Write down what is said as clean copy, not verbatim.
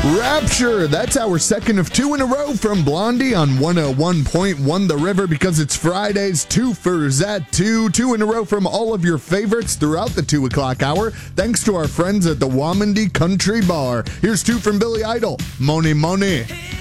Rapture, that's our second of two in a row from Blondie on 101.1 The River because it's Fridays, 2 for Zat 2 in a row from all of your favorites throughout the 2 o'clock hour, thanks to our friends at the Wamandi Country Bar. Here's 2 from Billy Idol, Money Money.